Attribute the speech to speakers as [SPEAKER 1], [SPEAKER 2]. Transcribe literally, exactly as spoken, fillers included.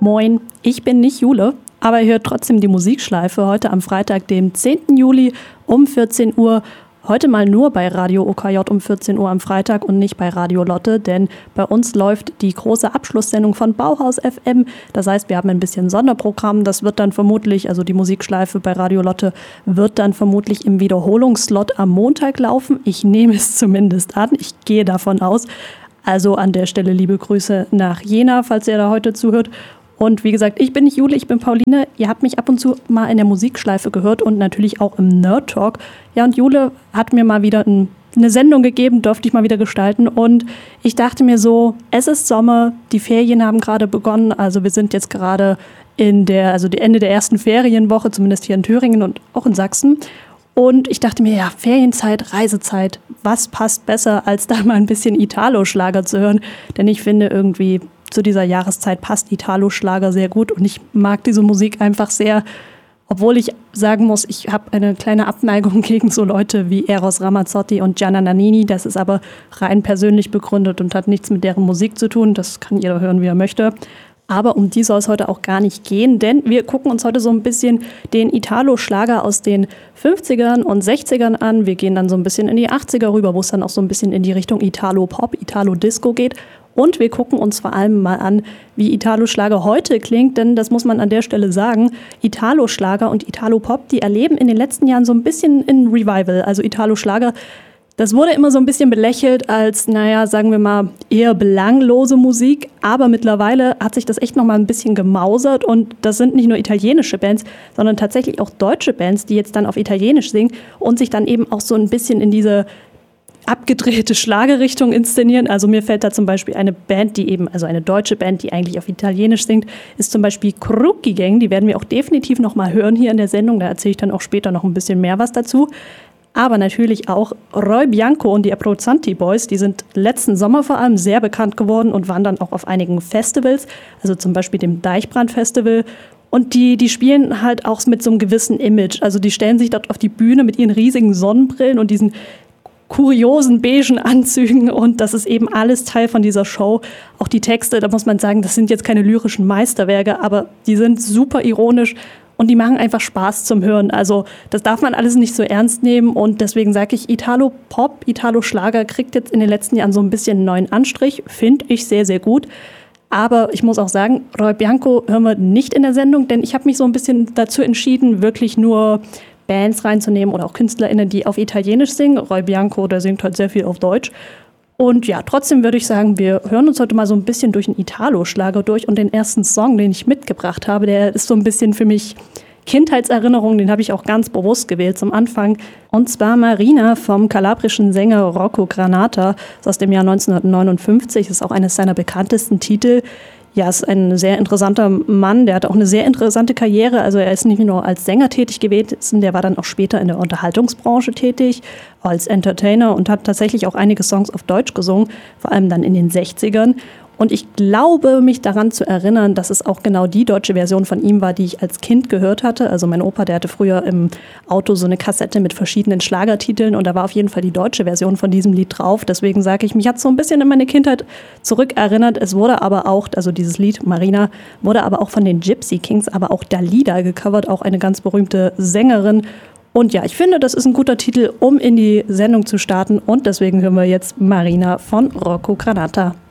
[SPEAKER 1] Moin, ich bin nicht Jule, aber ihr hört trotzdem die Musikschleife heute am Freitag, dem zehnten Juli um vierzehn Uhr. Heute mal nur bei Radio O K J um vierzehn Uhr am Freitag und nicht bei Radio Lotte, denn bei uns läuft die große Abschlusssendung von Bauhaus F M. Das heißt, wir haben ein bisschen Sonderprogramm. Das wird dann vermutlich, also die Musikschleife bei Radio Lotte, wird dann vermutlich im Wiederholungsslot am Montag laufen. Ich nehme es zumindest an. Ich gehe davon aus. Also an der Stelle liebe Grüße nach Jena, falls ihr da heute zuhört. Und wie gesagt, ich bin nicht Jule, ich bin Pauline. Ihr habt mich ab und zu mal in der Musikschleife gehört und natürlich auch im Nerd Talk. Ja, und Jule hat mir mal wieder ein, eine Sendung gegeben, durfte ich mal wieder gestalten. Und ich dachte mir so, es ist Sommer, die Ferien haben gerade begonnen. Also wir sind jetzt gerade in der, also die Ende der ersten Ferienwoche, zumindest hier in Thüringen und auch in Sachsen. Und ich dachte mir, ja, Ferienzeit, Reisezeit, was passt besser, als da mal ein bisschen Italo-Schlager zu hören? Denn ich finde irgendwie, zu dieser Jahreszeit passt Italo-Schlager sehr gut und ich mag diese Musik einfach sehr, obwohl ich sagen muss, ich habe eine kleine Abneigung gegen so Leute wie Eros Ramazzotti und Gianna Nannini. Das ist aber rein persönlich begründet und hat nichts mit deren Musik zu tun. Das kann jeder hören, wie er möchte. Aber um die soll es heute auch gar nicht gehen, denn wir gucken uns heute so ein bisschen den Italo-Schlager aus den fünfzigern und sechzigern an. Wir gehen dann so ein bisschen in die achtziger rüber, wo es dann auch so ein bisschen in die Richtung Italo-Pop, Italo-Disco geht. Und wir gucken uns vor allem mal an, wie Italo-Schlager heute klingt, denn das muss man an der Stelle sagen, Italo-Schlager und Italo-Pop, die erleben in den letzten Jahren so ein bisschen ein Revival. Also Italo-Schlager, das wurde immer so ein bisschen belächelt als, naja, sagen wir mal, eher belanglose Musik, aber mittlerweile hat sich das echt nochmal ein bisschen gemausert und das sind nicht nur italienische Bands, sondern tatsächlich auch deutsche Bands, die jetzt dann auf Italienisch singen und sich dann eben auch so ein bisschen in diese abgedrehte Schlagerrichtung inszenieren. Also mir fällt da zum Beispiel eine Band, die eben, also eine deutsche Band, die eigentlich auf Italienisch singt, ist zum Beispiel Crookie Gang. Die werden wir auch definitiv noch mal hören hier in der Sendung. Da erzähle ich dann auch später noch ein bisschen mehr was dazu. Aber natürlich auch Roy Bianco und die Abruzzanti Boys, die sind letzten Sommer vor allem sehr bekannt geworden und waren dann auch auf einigen Festivals, also zum Beispiel dem Deichbrand Festival. Und die, die spielen halt auch mit so einem gewissen Image. Also die stellen sich dort auf die Bühne mit ihren riesigen Sonnenbrillen und diesen kuriosen beigen Anzügen und das ist eben alles Teil von dieser Show. Auch die Texte, da muss man sagen, das sind jetzt keine lyrischen Meisterwerke, aber die sind super ironisch und die machen einfach Spaß zum Hören. Also das darf man alles nicht so ernst nehmen und deswegen sage ich, Italo-Pop, Italo-Schlager kriegt jetzt in den letzten Jahren so ein bisschen einen neuen Anstrich, finde ich sehr, sehr gut. Aber ich muss auch sagen, Roy Bianco hören wir nicht in der Sendung, denn ich habe mich so ein bisschen dazu entschieden, wirklich nur Bands reinzunehmen oder auch KünstlerInnen, die auf Italienisch singen. Roy Bianco, der singt halt sehr viel auf Deutsch. Und ja, trotzdem würde ich sagen, wir hören uns heute mal so ein bisschen durch einen Italo-Schlager durch. Und den ersten Song, den ich mitgebracht habe, der ist so ein bisschen für mich Kindheitserinnerung, den habe ich auch ganz bewusst gewählt zum Anfang. Und zwar Marina vom kalabrischen Sänger Rocco Granata. Das ist aus dem Jahr neunzehnhundertneunundfünfzig, das ist auch eines seiner bekanntesten Titel. Ja, ist ein sehr interessanter Mann, der hat auch eine sehr interessante Karriere. Also er ist nicht nur als Sänger tätig gewesen, der war dann auch später in der Unterhaltungsbranche tätig, als Entertainer und hat tatsächlich auch einige Songs auf Deutsch gesungen, vor allem dann in den sechzigern. Und ich glaube, mich daran zu erinnern, dass es auch genau die deutsche Version von ihm war, die ich als Kind gehört hatte. Also mein Opa, der hatte früher im Auto so eine Kassette mit verschiedenen Schlagertiteln und da war auf jeden Fall die deutsche Version von diesem Lied drauf. Deswegen sage ich, mich hat so ein bisschen in meine Kindheit zurückerinnert. Es wurde aber auch, also dieses Lied Marina, wurde aber auch von den Gypsy Kings, aber auch Dalida gecovert, auch eine ganz berühmte Sängerin. Und ja, ich finde, das ist ein guter Titel, um in die Sendung zu starten und deswegen hören wir jetzt Marina von Rocco Granata.